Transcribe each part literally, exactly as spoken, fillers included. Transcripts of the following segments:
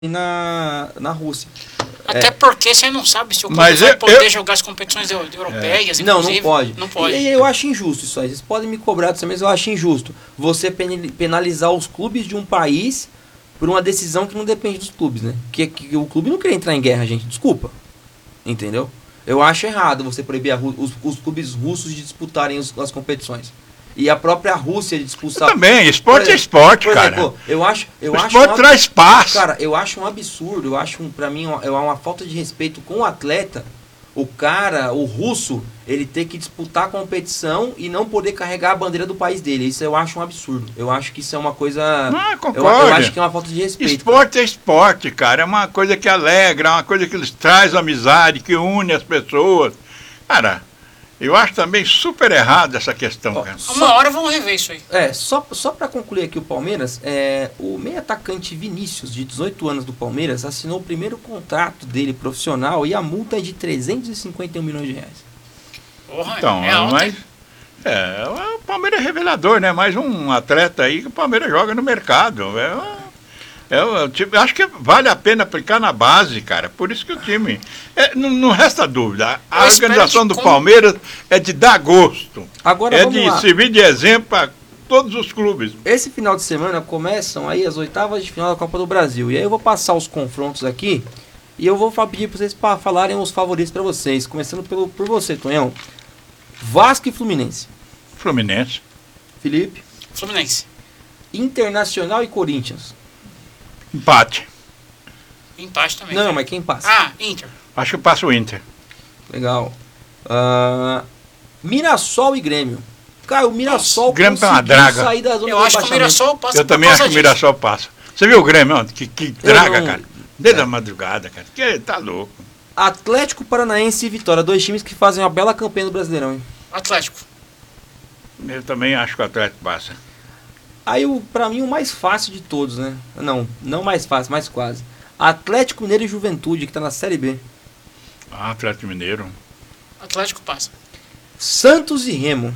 na, na Rússia. Até é. porque você não sabe se o clube Mas vai eu, poder eu... jogar as competições europeias, é. Não, inclusive. não pode. Não pode. E eu acho injusto isso aí. Vocês podem me cobrar disso, mas eu acho injusto você penalizar os clubes de um país por uma decisão que não depende dos clubes, né? Que, que o clube não queria entrar em guerra, gente. Desculpa. Entendeu? Eu acho errado você proibir a, os, os clubes russos de disputarem os, as competições. E a própria Rússia de expulsar... Eu também, esporte exemplo, é esporte, por cara. Exemplo, eu acho, eu o acho esporte um, traz paz. Cara, eu acho um absurdo, eu acho, um, pra mim, é uma, uma falta de respeito com o atleta, o cara, o russo, ele ter que disputar a competição e não poder carregar a bandeira do país dele. Isso eu acho um absurdo. Eu acho que isso é uma coisa... Ah, concordo. Eu, eu acho que é uma falta de respeito. Esporte cara. é esporte, cara. É uma coisa que alegra, é uma coisa que traz amizade, que une as pessoas. Cara... Eu acho também super errado essa questão, Ó, cara. Uma hora vamos rever isso aí. É, só, só para concluir aqui o Palmeiras, é, o meio atacante Vinícius, de dezoito anos do Palmeiras, assinou o primeiro contrato dele profissional e a multa é de trezentos e cinquenta e um milhões de reais. Porra, então, é alta, mas, é, o Palmeiras é revelador, né? Mais um atleta aí que o Palmeiras joga no mercado. É, Eu, tipo, acho que vale a pena aplicar na base, cara. Por isso que o time... É, não, não resta dúvida. A Eu organização do com... Palmeiras é de dar gosto. Agora, é vamos de lá. servir de exemplo para todos os clubes. Esse final de semana começam aí as oitavas de final da Copa do Brasil. E aí eu vou passar os confrontos aqui. E eu vou pedir para vocês pra falarem os favoritos para vocês. Começando pelo, por você, Tonhão. Vasco e Fluminense. Fluminense. Felipe. Fluminense. Internacional e Corinthians. Empate. Empate também. Não, mas quem passa? Ah, Inter. Acho que passa o Inter. Legal. Uh, Mirassol e Grêmio. Cara, o Mirassol Nossa, Grêmio tá uma draga. sair da zona Eu do acho que o Mirassol passa. Eu também acho que o Mirassol passa. Você viu o Grêmio? Ó, que, que draga, não... cara. Desde é. a madrugada, cara. Que tá louco. Atlético Paranaense e Vitória. Dois times que fazem uma bela campanha no Brasileirão, hein? Atlético. Eu também acho que o Atlético passa. Aí, o, pra mim, o mais fácil de todos, né? Não, não mais fácil, mas quase. Atlético Mineiro e Juventude, que tá na Série B. Ah, Atlético Mineiro. Atlético passa. Santos e Remo.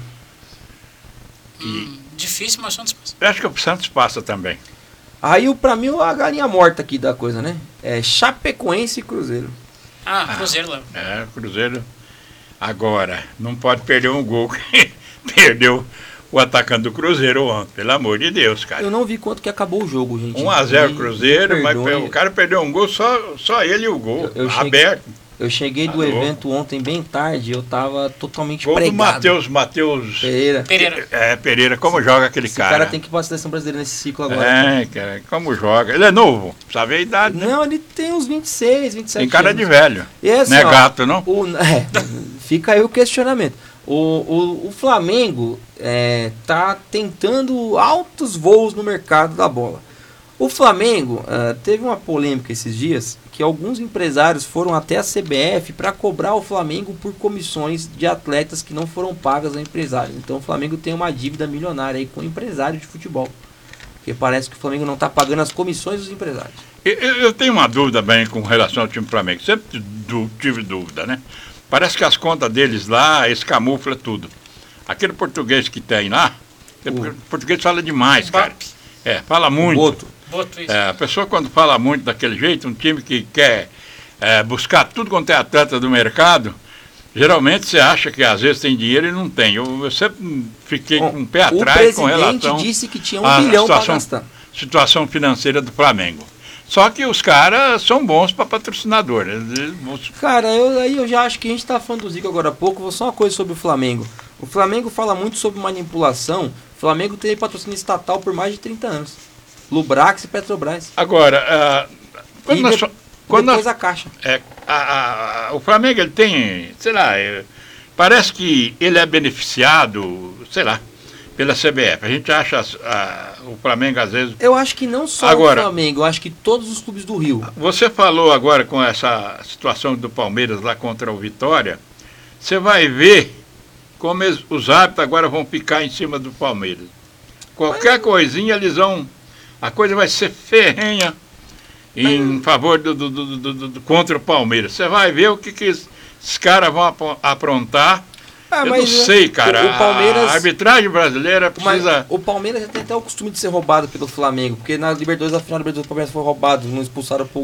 E... Hum, difícil, mas o Santos passa. Eu acho que o Santos passa também. Aí, pra mim, a galinha morta aqui da coisa, né? É Chapecoense e Cruzeiro. Ah, Cruzeiro, Léo. Ah, é, Cruzeiro. Agora, não pode perder um gol que perdeu o atacante do Cruzeiro ontem, pelo amor de Deus, cara. Eu não vi quanto que acabou o jogo, gente. um a zero Cruzeiro, mas o cara perdeu um gol, só, só ele e o gol, eu, eu aberto. Cheguei, eu cheguei do Alô. evento ontem bem tarde, eu tava totalmente gol pregado. do Matheus, Matheus... Pereira. Pereira. É, Pereira, como joga aquele Esse cara. Esse cara tem que ir pra seleção brasileira nesse ciclo agora. É, cara, como joga. Ele é novo, sabe a idade, né? Não, ele tem uns vinte e seis, vinte e sete Tem cara anos. de velho. E assim, não é ó, gato, não? O, é, fica aí o questionamento. O, o, o Flamengo é, tá tentando altos voos no mercado da bola. O Flamengo uh, teve uma polêmica esses dias que alguns empresários foram até a C B F para cobrar o Flamengo por comissões de atletas que não foram pagas ao empresário. Então o Flamengo tem uma dívida milionária aí com o empresário de futebol. Porque parece que o Flamengo não está pagando as comissões dos empresários. Eu, eu tenho uma dúvida bem com relação ao time do Flamengo. Sempre du, tive dúvida, né? Parece que as contas deles lá, escamufla tudo. Aquele português que tem lá, o português fala demais, cara. É, fala muito. Boto. Boto isso. É, a pessoa quando fala muito daquele jeito, um time que quer é, buscar tudo quanto é atleta do mercado, geralmente você acha que às vezes tem dinheiro e não tem. Eu, eu sempre fiquei com um pé atrás com relação... O presidente disse que tinha um bilhão para gastar. Situação financeira do Flamengo. Só que os caras são bons para patrocinador. Cara, eu, aí eu já acho que a gente está falando do Zico agora há pouco. Vou só uma coisa sobre o Flamengo. O Flamengo fala muito sobre manipulação. O Flamengo teve patrocínio estatal por mais de trinta anos. Lubrax e Petrobras. Agora, uh, quando e nós, de, quando depois nós, a Caixa. É, a, a, o Flamengo ele tem, sei lá, é, parece que ele é beneficiado, sei lá, pela C B F. A gente acha a, o Flamengo às vezes... Eu acho que não só agora, o Flamengo, eu acho que todos os clubes do Rio. Você falou agora com essa situação do Palmeiras lá contra o Vitória, você vai ver como eles, os árbitros agora vão ficar em cima do Palmeiras. Qualquer Mas... coisinha eles vão... A coisa vai ser ferrenha em Mas... favor do, do, do, do, do, do contra o Palmeiras. Você vai ver o que, que esses caras vão aprontar Ah, Eu mas, não sei, cara. o- o Palmeiras- A arbitragem brasileira Mas precisa... o Palmeiras já tem até o costume de ser roubado pelo Flamengo, porque na Libertadores, na final da Libertadores, o Palmeiras foi roubado, não expulsaram